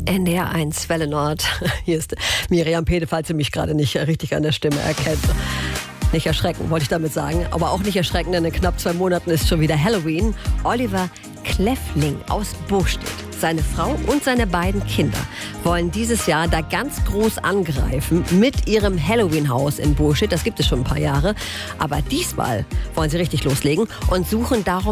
NDR 1, Welle Nord. Hier ist Miriam Pede, falls Sie mich gerade nicht richtig an der Stimme erkennt. Nicht erschrecken, wollte ich damit sagen. Aber auch nicht erschrecken, denn in knapp 2 Monaten ist schon wieder Halloween. Oliver Kleffling aus Bostedt, seine Frau und seine beiden Kinder wollen dieses Jahr da ganz groß angreifen mit ihrem Halloween-Haus in Bostedt. Das gibt es schon ein paar Jahre. Aber diesmal wollen sie richtig loslegen und suchen darum